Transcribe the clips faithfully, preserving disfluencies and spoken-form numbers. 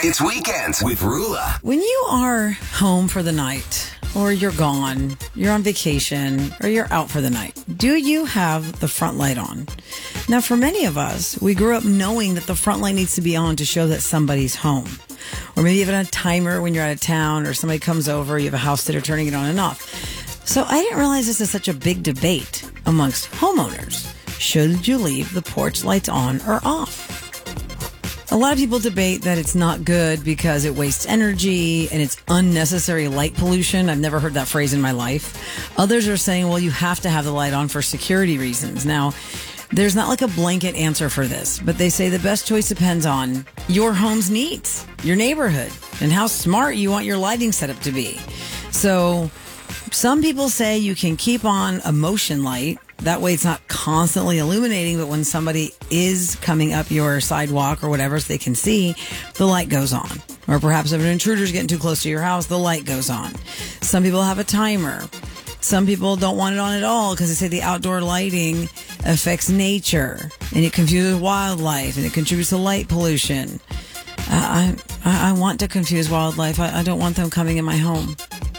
It's Weekends with Rula. When you are home for the night, or you're gone, you're on vacation, or you're out for the night, do you have the front light on? Now, for many of us, we grew up knowing that the front light needs to be on to show that somebody's home. Or maybe even a timer when you're out of town, or somebody comes over, you have a house sitter turning it on and off. So I didn't realize this is such a big debate amongst homeowners. Should you leave the porch lights on or off? A lot of people debate that it's not good because it wastes energy and it's unnecessary light pollution. I've never heard that phrase in my life. Others are saying, well, you have to have the light on for security reasons. Now, there's not like a blanket answer for this, but they say the best choice depends on your home's needs, your neighborhood, and how smart you want your lighting setup to be. So some people say you can keep on a motion light. That way it's not constantly illuminating, but when somebody is coming up your sidewalk or whatever so they can see, the light goes on. Or perhaps if an intruder's getting too close to your house, the light goes on. Some people have a timer. Some people don't want it on at all because they say the outdoor lighting affects nature and it confuses wildlife and it contributes to light pollution. Uh, I, I I want to confuse wildlife. I, I don't want them coming in my home.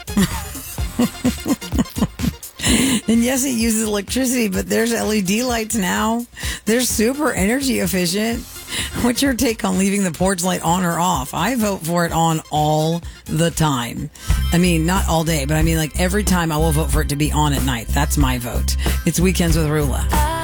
And yes, it uses electricity, but there's L E D lights now. They're super energy efficient. What's your take on leaving the porch light on or off? I vote for it on all the time. I mean, not all day, but I mean like every time I will vote for it to be on at night. That's my vote. It's Weekends with Rula.